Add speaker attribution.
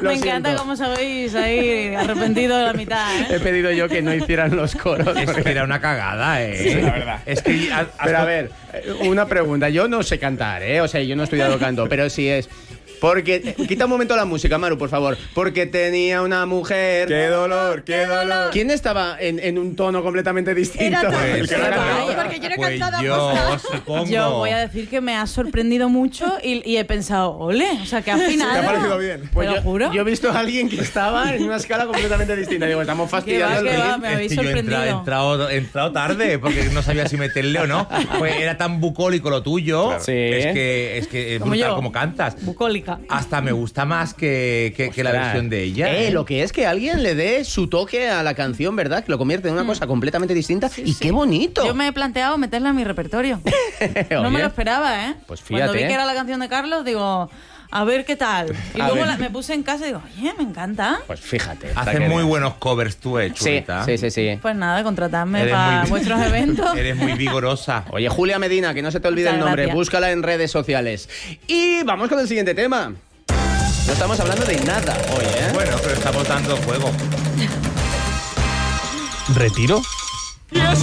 Speaker 1: Me encanta cómo sabéis ahí arrepentido de la mitad, ¿eh?
Speaker 2: He pedido yo que no hicieran los coros.
Speaker 3: Es que era una cagada,
Speaker 2: Sí, la verdad.
Speaker 3: Es que
Speaker 2: Pero a ver, una pregunta. Yo no sé cantar, ¿eh? O sea, yo no he estudiado canto, pero si es... Porque... Quita un momento la música, Maru, por favor. Porque tenía una mujer...
Speaker 4: ¡Qué dolor, qué dolor!
Speaker 2: ¿Quién estaba en un tono completamente distinto?
Speaker 5: Era
Speaker 3: Pues,
Speaker 5: el que lo cantaba, porque yo no he cantado
Speaker 3: yo supongo.
Speaker 1: Yo voy a decir que me ha sorprendido mucho y he pensado, ole, o sea, que afinado.
Speaker 4: ¿Te ha parecido bien?
Speaker 1: Te lo juro.
Speaker 2: Yo he visto a alguien que estaba en una escala completamente distinta. Digo, estamos fastidiando
Speaker 1: Que
Speaker 2: el
Speaker 1: va,
Speaker 2: ritmo.
Speaker 1: me habéis
Speaker 3: Es que yo he
Speaker 1: sorprendido.
Speaker 3: entrado tarde porque no sabía si meterle o no. Pues era tan bucólico lo tuyo.
Speaker 2: Claro. Sí.
Speaker 3: Es que es
Speaker 1: Como
Speaker 3: brutal
Speaker 1: yo.
Speaker 3: como cantas.
Speaker 1: Bucólica.
Speaker 3: Hasta me gusta más que la
Speaker 2: Ostras.
Speaker 3: versión de ella.
Speaker 2: Lo que es que alguien le dé su toque a la canción, ¿verdad? Que lo convierte en una cosa completamente distinta. Y qué bonito.
Speaker 1: Yo me he planteado meterla en mi repertorio. No me
Speaker 2: Oye,
Speaker 1: lo esperaba, ¿eh?
Speaker 2: Pues fíjate,
Speaker 1: Cuando vi
Speaker 2: ¿eh?
Speaker 1: que era la canción de Carlos, digo, a ver qué tal. Y
Speaker 2: A
Speaker 1: luego
Speaker 2: ver.
Speaker 1: me puse en casa y digo, oye, me encanta.
Speaker 2: Pues fíjate.
Speaker 3: Haces muy buenos covers tú,
Speaker 2: Sí,
Speaker 3: chulita.
Speaker 2: sí.
Speaker 1: Pues nada, contratadme
Speaker 3: Eres
Speaker 1: para
Speaker 3: muy-
Speaker 1: vuestros eventos.
Speaker 3: Eres muy vigorosa.
Speaker 2: Oye, Julia Medina, que no se te olvide
Speaker 1: Muchas
Speaker 2: el nombre,
Speaker 1: gracias.
Speaker 2: búscala en redes sociales. Y vamos con el siguiente tema. No estamos hablando de nada hoy, ¿eh?
Speaker 3: Bueno, pero estamos dando juego.
Speaker 6: ¿Retiro?